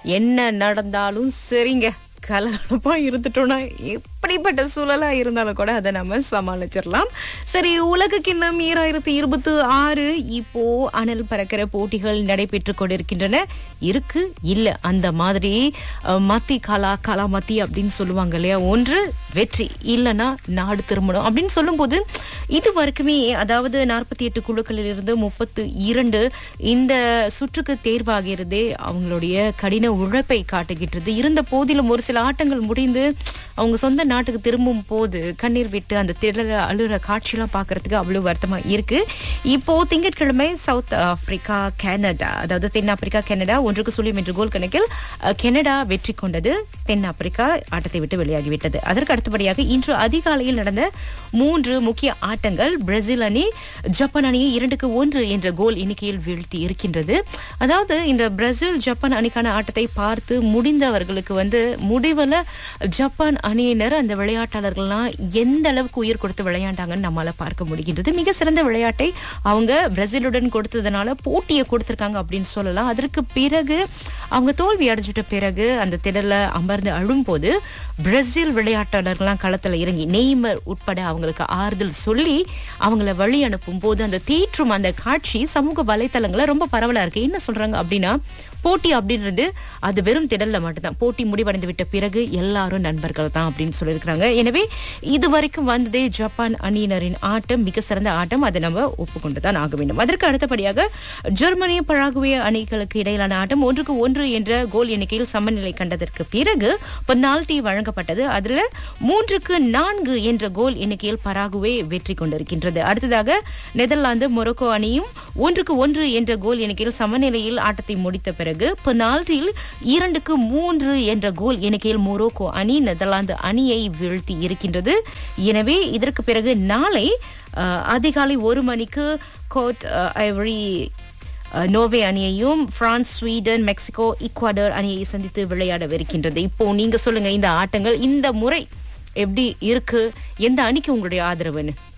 என்ன நடந்தாலும் சரிங்க, கலகலப்பா இருந்துட்டோம்னா எப்படிப்பட்ட சூழலா இருந்தாலும் கூட அதை நம்ம சமாளிச்சிடலாம். சரி, உலக கிண்ணம் 2026 இப்போ அனல் பறக்கிற போட்டிகள் நடைபெற்று கொண்டிருக்கின்றன. இருக்கு இல்ல அந்த மாதிரி மத்தி காலா மத்தி அப்படின்னு சொல்லுவாங்க இல்லையா, ஒன்று வெற்றி இல்லைன்னா நாடு திரும்பணும் அப்படின்னு சொல்லும் போது இது வரைக்குமே அதாவது 48 குழுக்களில் இருந்து 32 இந்த சுற்றுக்கு தேர்வாகிறது அவங்களுடைய கடின உழைப்பை காட்டுகின்றது. இருந்த போதிலும் ஒரு சில ஆட்டங்கள் முடிந்து அவங்க சொந்த நாட்டுக்கு திரும்பும் போது கண்ணீர் விட்டு அந்த திடல அழுற காட்சியெல்லாம் பார்க்கறதுக்கு அவ்வளவு வருத்தமா இருக்கு. இப்போ திங்கட்கிழமை சவுத் ஆப்பிரிக்கா கனடா, அதாவது தென்னாப்பிரிக்கா கனடா 1-0 என்ற கோல் கணக்கில் கனடா வெற்றி கொண்டது. தென்னாப்பிரிக்கா ஆட்டத்தை விட்டு வெளியாகிவிட்டது. அதற்கு அடுத்தபடியாக இன்று அதிகாலையில் நடந்த 3 முக்கிய ஆட்டங்கள். பிரேசில் அணி ஜப்பான் அணியை 2-1 என்ற கோல் எண்ணிக்கையில் வீழ்த்தி இருக்கின்றது. அதாவது இந்த பிரேசில் ஜப்பான் அணிக்கான ஆட்டத்தை பார்த்து முடிந்தவர்களுக்கு முடிவுல ஜப்பான் அணியினர் அந்த விளையாட்டாளர்கள்லாம் எந்த அளவுக்கு உயிர் கொடுத்து விளையாண்டாங்கன்னு நம்மளால பார்க்க முடிகின்றது. மிக சிறந்த விளையாட்டை அவங்க பிரேசிலுடன் கொடுத்ததுனால போட்டியை கொடுத்திருக்காங்க அப்படின்னு சொல்லலாம். அதற்கு பிறகு அவங்க தோல்வி அடைஞ்சிட்ட பிறகு அந்த திடல்ல அமர்ந்து அழும்போது பிரேசில் விளையாட்டாளர்கள்லாம் களத்துல இறங்கி நெய்மர் உட்பட அவங்களுக்கு ஆறுதல் சொல்லி அவங்கள வழி அனுப்பும் போது அந்த தேற்றும் அந்த காட்சி சமூக வலைத்தளங்கள ரொம்ப பரவலா இருக்கு. என்ன சொல்றாங்க அப்படின்னா, போட்டி அப்படின்றது அது வெறும் திடல்ல மட்டும்தான், போட்டி முடிவடைந்து விட்ட பிறகு எல்லாரும் நண்பர்கள் தான் அப்படின்னு சொல்லியிருக்கிறாங்க. எனவே இதுவரைக்கும் வந்ததே ஜப்பான் அணியினரின் ஆட்டம் மிக சிறந்த ஆட்டம், அதை நம்ம ஒப்புக்கொண்டுதான் ஆக வேண்டும். அதற்கு அடுத்தபடியாக ஜெர்மனி பராகுவே அணிகளுக்கு இடையிலான ஆட்டம் 1-1 என்ற கோல் எண்ணிக்கையில் சமநிலை கண்டதற்கு பிறகு பெனால்டி வழங்கப்பட்டது. அதுல 3-4 என்ற கோல் எண்ணிக்கையில் பராகுவே வெற்றி கொண்டிருக்கின்றது. அடுத்ததாக நெதர்லாந்து மொரோக்கோ அணியும் 1-1 என்ற கோல் எண்ணிக்கையில் சமநிலையில் ஆட்டத்தை முடித்த பிறகு பெனால்டியில் 2-3 என்ற கோல் எண்ணிக்கையில் மொரோக்கோ அணி நெதர்லாந்து அணியை வீழ்த்தி இருக்கின்றது. எனவே இதற்கு பிறகு நாளை அதிகாலை 1 மணிக்கு கோட் ஐவரி நோர்வே அணியையும் பிரான்ஸ், ஸ்வீடன், மெக்சிகோ, ஈக்வடார் அணியை சந்தித்து விளையாடவிருக்கின்றது. இப்போ நீங்க சொல்லுங்க, இந்த ஆட்டங்கள் இந்த முறை எப்படி இருக்கு? எந்த அணிக்கு உங்களுடைய ஆதரவுன்னு?